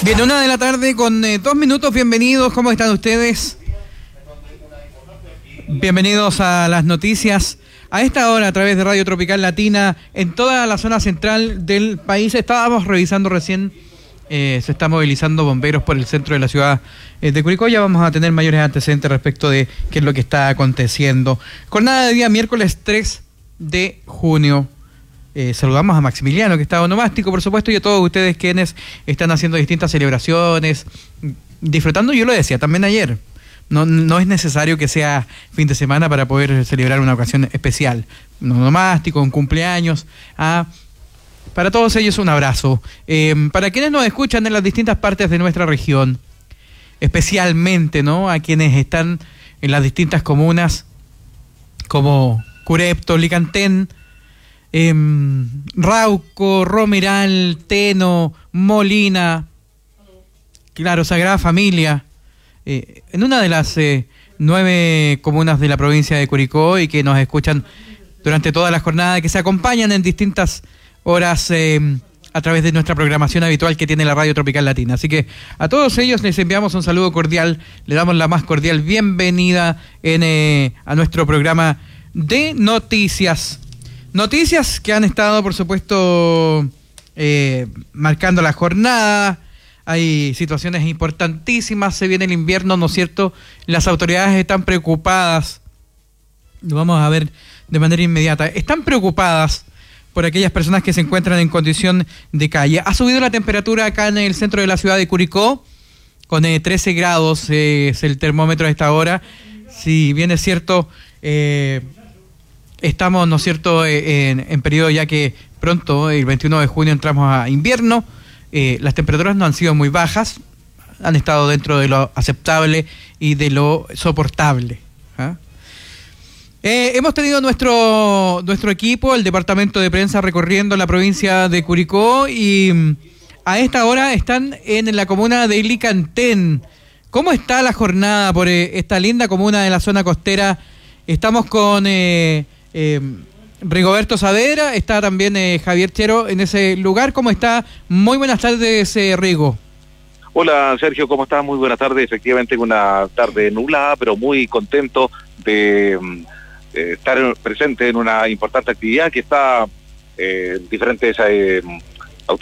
Bien, 1 de la tarde con 2 minutos. Bienvenidos, ¿cómo están ustedes? Bienvenidos a las noticias. A esta hora, a través de Radio Tropical Latina, en toda la zona central del país. Estábamos revisando recién, se están movilizando bomberos por el centro de la ciudad de Curicó. Ya vamos a tener mayores antecedentes respecto de qué es lo que está aconteciendo. Jornada de día miércoles 3 de junio. Saludamos a Maximiliano, que está onomástico, por supuesto, y a todos ustedes quienes están haciendo distintas celebraciones, disfrutando. Yo lo decía también ayer, no es necesario que sea fin de semana para poder celebrar una ocasión especial. Un onomástico, un cumpleaños. Para todos ellos un abrazo. Para quienes nos escuchan en las distintas partes de nuestra región, especialmente, ¿no?, a quienes están en las distintas comunas como Curepto, Licantén, Rauco, Romeral, Teno, Molina, claro, Sagrada Familia, en una de las 9 comunas de la provincia de Curicó, y que nos escuchan durante toda la jornada, que se acompañan en distintas horas a través de nuestra programación habitual que tiene la Radio Tropical Latina. Así que a todos ellos les enviamos un saludo cordial, le damos la más cordial bienvenida a nuestro programa de noticias. Noticias que han estado, por supuesto, marcando la jornada. Hay situaciones importantísimas, se viene el invierno, ¿no es cierto? Las autoridades están preocupadas, lo vamos a ver de manera inmediata, están preocupadas por aquellas personas que se encuentran en condición de calle. Ha subido la temperatura acá en el centro de la ciudad de Curicó, con 13 grados es el termómetro a esta hora. Si bien es cierto, estamos, ¿no es cierto?, en periodo ya que pronto, el 21 de junio, entramos a invierno. Las temperaturas no han sido muy bajas, han estado dentro de lo aceptable y de lo soportable. Hemos tenido nuestro equipo, el departamento de prensa, recorriendo la provincia de Curicó, y a esta hora están en la comuna de Licantén. ¿Cómo está la jornada por esta linda comuna de la zona costera? Estamos con Rigoberto Saavedra, está también Javier Chero en ese lugar. ¿Cómo está? Muy buenas tardes, Rigo. Hola, Sergio, ¿cómo estás? Muy buenas tardes. Efectivamente, una tarde nublada, pero muy contento de estar presente en una importante actividad que está en diferentes